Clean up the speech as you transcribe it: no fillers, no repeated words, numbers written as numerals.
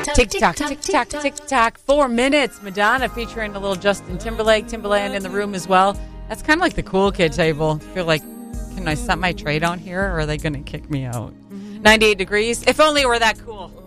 Tick-tock, tick-tock, tick-tock. 4 minutes. Madonna featuring a little Justin Timberland in the room as well. That's kind of like the cool kid table. I feel like, can I set my tray down here or are they going to kick me out? 98 degrees. If only it were that cool.